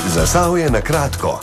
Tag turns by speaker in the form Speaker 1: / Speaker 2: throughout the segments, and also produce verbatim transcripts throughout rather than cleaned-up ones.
Speaker 1: Zasavje na kratko.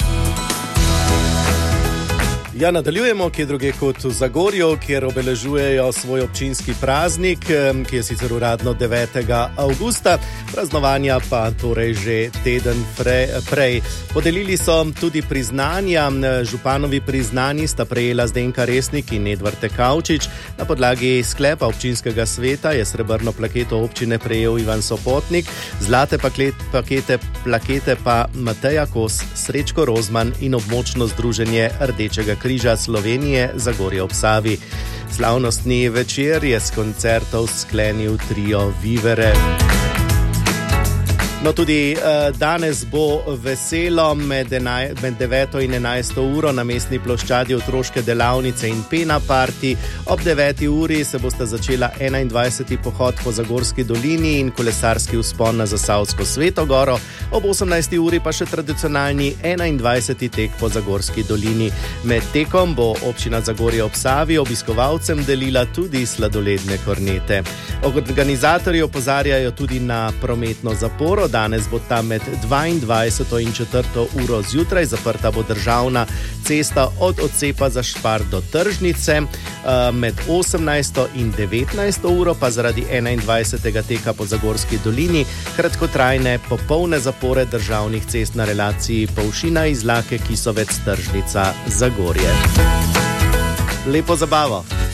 Speaker 2: Ja, nadaljujemo, kje druge kot v Zagorju, kjer obeležujejo svoj občinski praznik, ki je sicer uradno devetega avgusta, praznovanja pa torej že teden prej. Podelili so tudi priznanja. Županovi priznanji sta prejela Zdenka Resnik in Edvard Tekavčič. Na podlagi sklepa občinskega sveta je srebrno plaketo občine prejel Ivan Sopotnik, zlate pakete, plakete pa Mateja Kos, Srečko Rozman in območno združenje Rdečega križa Slovenije Zagorje ob Savi. Slavnostni večer je s koncertov sklenil trio Vivere. No, tudi uh, danes bo veselo med, enaj, med deveto in enajsto uro na mestni ploščadi otroške delavnice in pena party. Ob deveti uri se bosta začela enaindvajseti pohod po Zagorski dolini in kolesarski vzpon na Zasavsko Sveto goro. Ob osemnajsti uri pa še tradicionalni enaindvajseti tek po Zagorski dolini. Med tekom bo občina Zagorje ob Savi obiskovalcem delila tudi sladoledne kornete. Organizatorji opozarjajo tudi na prometno zaporo. Danes bo tam med dvaindvajseto in četrto uro zjutraj, zaprta bo državna cesta od odcepa za Špar do Tržnice, med osemnajsto in devetnajsto uro pa zaradi enaindvajsetega teka po Zagorski dolini kratkotrajne popolne zapore državnih cest na relaciji Polšina, Izlake, Kisovec, Tržnica, Zagorje. Lepo zabavo!